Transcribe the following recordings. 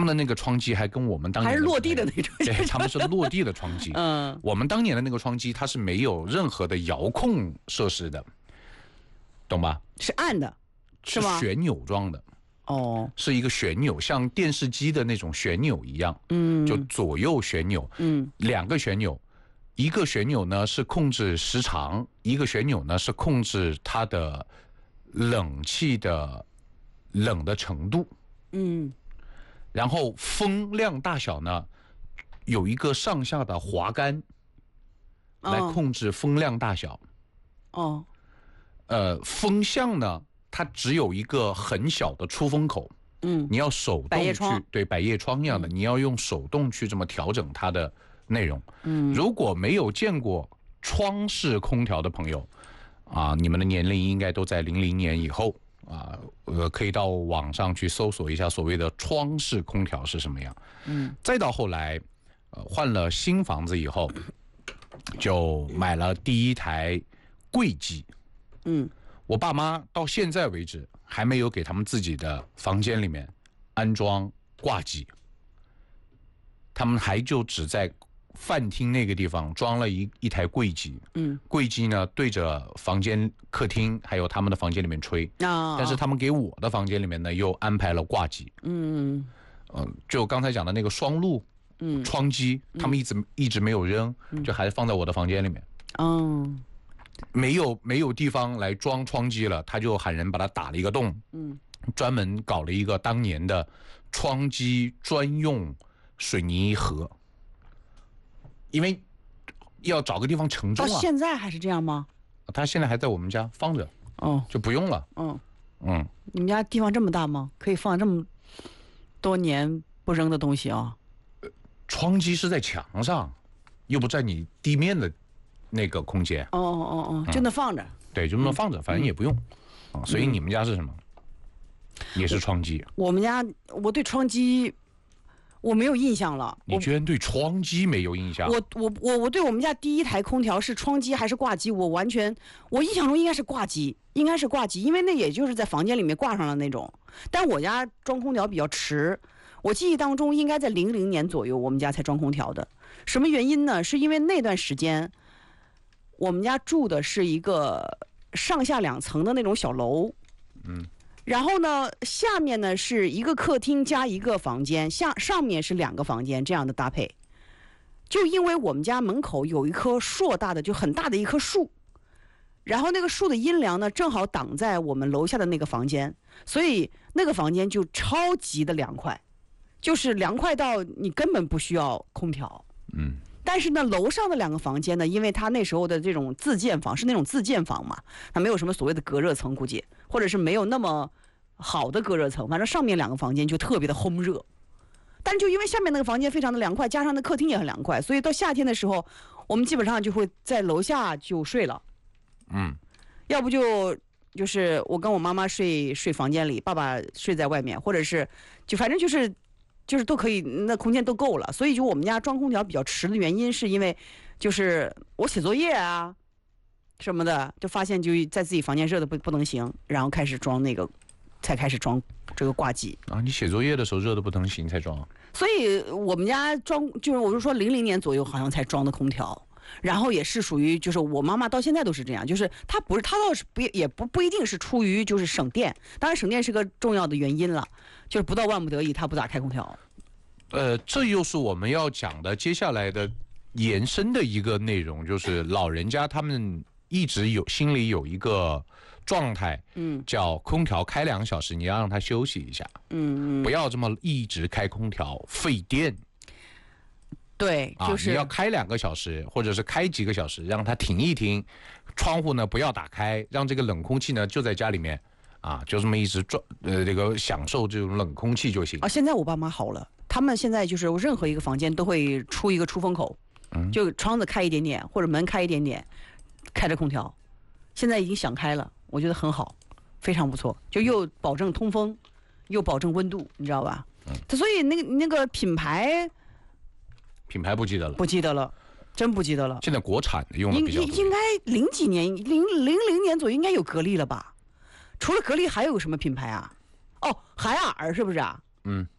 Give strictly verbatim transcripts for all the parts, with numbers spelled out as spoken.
的那个窗机还跟我们当年还是落地的那种， 对，他们是落地的窗机。嗯，我们当年的那个窗机它是没有任何的遥控设施的，懂吧？ 是按的，是吗？ 是旋钮状的。哦，是一个旋钮，像电视机的那种旋钮一样。嗯，就左右旋钮。嗯，两个旋钮。一个旋钮呢是控制时长，一个旋钮呢是控制它的冷气的冷的程度。嗯，然后风量大小呢有一个上下的滑杆来控制风量大小。哦，呃，风向呢它只有一个很小的出风口。嗯，你要手动去，对，百叶窗一样的，嗯，你要用手动去这么调整它的内容。嗯，如果没有见过窗式空调的朋友，啊，你们的年龄应该都在零零年以后啊，呃，可以到网上去搜索一下所谓的窗式空调是什么样。嗯，再到后来，呃，换了新房子以后，就买了第一台柜机。嗯，我爸妈到现在为止还没有给他们自己的房间里面安装挂机。他们还就只在饭厅那个地方装了一一台柜机。嗯，柜机呢对着房间、客厅还有他们的房间里面吹。哦，但是他们给我的房间里面呢又安排了挂机。嗯嗯、呃，就刚才讲的那个双路嗯窗机，他们一直、嗯、一直没有扔，就还是放在我的房间里面。哦，没有没有地方来装窗机了，他就喊人把它打了一个洞。嗯，专门搞了一个当年的窗机专用水泥盒，因为要找个地方承重啊。 到现在还是这样吗？ 他现在还在我们家放着。哦，就不用了。嗯嗯，你们家地方这么大吗？可以放这么多年不扔的东西啊？ 窗机是在墙上，又不在你地面的那个空间。 哦哦哦哦，就那放着。嗯， 对，就那么放着，反正也不用。啊，所以你们家是什么？也是窗机。 我们家我对窗机我没有印象了。 你居然对窗机没有印象？ 我我我我对我们家第一台空调是窗机还是挂机，我完全我印象中应该是挂机，应该是挂机，因为那也就是在房间里面挂上了那种。但我家装空调比较迟，我记忆当中应该在零零年左右我们家才装空调的。什么原因呢？是因为那段时间我们家住的是一个上下两层的那种小楼。嗯。然后呢，下面呢是一个客厅加一个房间，下上面是两个房间，这样的搭配。就因为我们家门口有一棵硕大的，就很大的一棵树，然后那个树的阴凉呢，正好挡在我们楼下的那个房间，所以那个房间就超级的凉快，就是凉快到你根本不需要空调。嗯。但是呢，楼上的两个房间呢，因为它那时候的这种自建房是那种自建房嘛，它没有什么所谓的隔热层，估计或者是没有那么好的隔热层，反正上面两个房间就特别的烘热。但是就因为下面那个房间非常的凉快，加上那客厅也很凉快，所以到夏天的时候，我们基本上就会在楼下就睡了。嗯，要不就就是我跟我妈妈睡睡房间里，爸爸睡在外面，或者是就反正就是。就是都可以，那空间都够了，所以就我们家装空调比较迟的原因，是因为就是我写作业啊什么的，就发现就在自己房间热的不不能行，然后开始装那个，才开始装这个挂机啊。你写作业的时候热的不能行才装， 所以我们家装就是我就说零零年左右好像才装的空调。然后也是属于就是我妈妈到现在都是这样，就是她不是她倒是不也不不一定是出于就是省电，当然省电是个重要的原因了，就是不到万不得已她不咋开空调。 呃，这又是我们要讲的接下来的延伸的一个内容，就是老人家他们一直有心里有一个状态，嗯，叫空调开两小时，你要让他休息一下，嗯，不要这么一直开空调费电。 对，就是、 啊、你要开两个小时，或者是开几个小时，让它停一停，窗户呢不要打开，让这个冷空气呢就在家里面，啊，就这么一直转，呃，这个享受这种冷空气就行。 啊，现在我爸妈好了，他们现在就是任何一个房间都会出一个出风口，嗯，就窗子开一点点或者门开一点点，开着空调，现在已经想开了，我觉得很好，非常不错，就又保证通风，又保证温度，你知道吧？嗯，所以那个那个品牌。 品牌不记得了， 不记得了，真不记得了。 现在国产的用的比较多， 应该零几年，零零零年左右应该有格力了吧？除了格力还有什么品牌啊？哦，海尔是不是啊？嗯，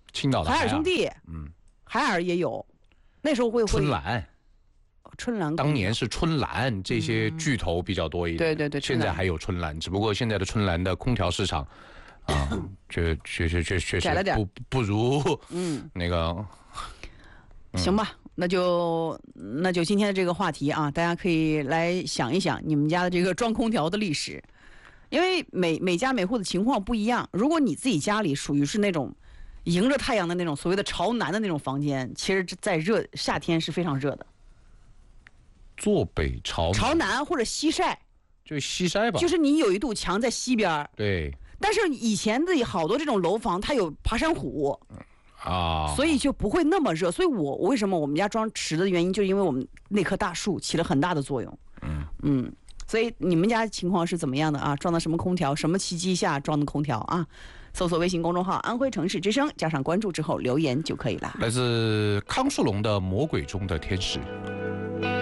青岛的海尔兄弟， 嗯， 海尔也有，那时候会会春兰。 春兰当年是春兰这些巨头比较多一点， 对对对， 现在还有春兰，只不过现在的春兰的空调市场啊，确确确确确实不不如嗯那个。 行吧，那就那就今天的这个话题啊，大家可以来想一想你们家的这个装空调的历史，因为每每家每户的情况不一样。如果你自己家里属于是那种迎着太阳的那种所谓的朝南的那种房间，其实在热夏天是非常热的。 坐北朝朝南或者西晒， 就西晒吧， 就是你有一堵墙在西边， 对。 但是以前的好多这种楼房，它有爬山虎啊， 所以就不会那么热。所以我为什么我们家装池的原因，就是因为我们那棵大树起了很大的作用。嗯嗯，所以你们家情况是怎么样的啊？装的什么空调？什么契机下装的空调啊？搜索微信公众号“安徽城市之声”，加上关注之后留言就可以了。 来自康树龙的《魔鬼中的天使》。